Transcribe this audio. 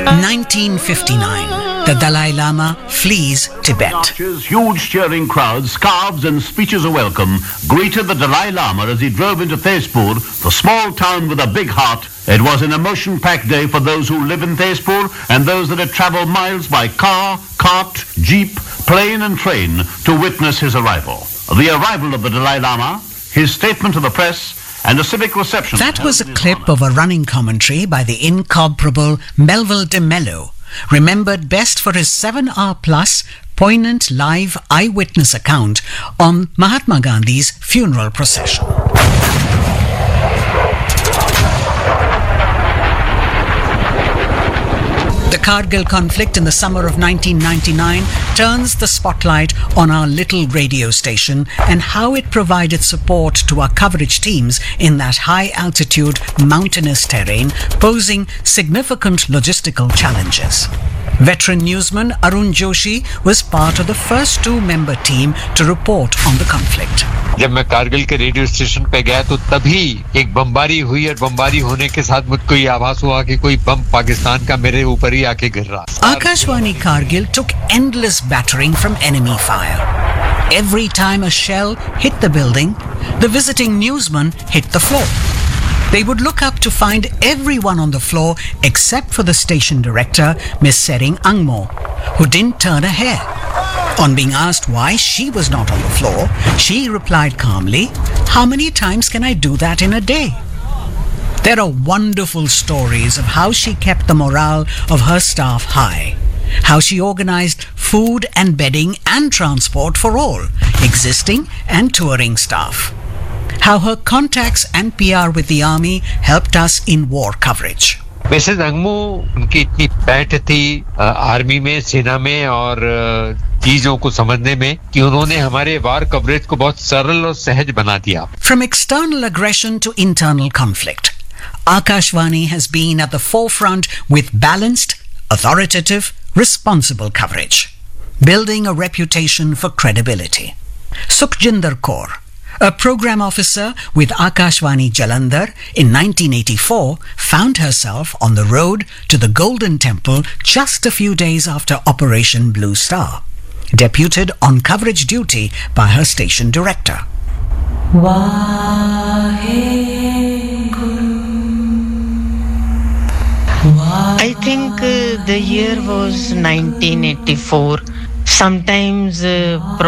1959, the Dalai Lama flees Tibet. Marches, huge cheering crowds, scarves and speeches of welcome greeted the Dalai Lama as he drove into Tezpur, the small town with a big heart. It was an emotion-packed day for those who live in Tezpur and those that had travelled miles by car, cart, jeep, plane and train to witness his arrival. The arrival of the Dalai Lama, his statement to the press, and a civic reception. That was a clip of a running commentary by the incomparable Melville de Mello, remembered best for his 7-hour-plus poignant live eyewitness account on Mahatma Gandhi's funeral procession. The Kargil conflict in the summer of 1999 turns the spotlight on our little radio station and how it provided support to our coverage teams in that high-altitude mountainous terrain, posing significant logistical challenges. Veteran newsman Arun Joshi was part of the first 2-member team to report on the conflict. जब मैं कारगिल के radio station पे गया तो तभी एक बमबारी हुई और बमबारी होने के साथ मुझको ये आभास हुआ कि कोई बम पाकिस्तान का मेरे ऊपर ही आके गिर रहा। Akashvani Kargil took endless battering from enemy fire. Every time a shell hit the building, the visiting newsman hit the floor. They would look up to find everyone on the floor except for the station director, Miss Sering Angmo, who didn't turn a hair. On being asked why she was not on the floor, she replied calmly, "How many times can I do that in a day?" There are wonderful stories of how she kept the morale of her staff high, how she organized food and bedding and transport for all, existing and touring staff, how her contacts and PR with the army helped us in war coverage. Mrs Angmu उनकी इतनी पैठ थी army में, सेना में और चीजों को समझने में कि उन्होंने हमारे वार कवरेज को बहुत सरल और सहज बना दिया. From external aggression to internal conflict, Akashvani has been at the forefront with balanced, authoritative, responsible coverage, building a reputation for credibility. Sukhjinder Kaur, a program officer with Akashvani Jalandhar in 1984, found herself on the road to the Golden Temple just a few days after Operation Blue Star, deputed on coverage duty by her station director. I think the year was 1984. Sometimes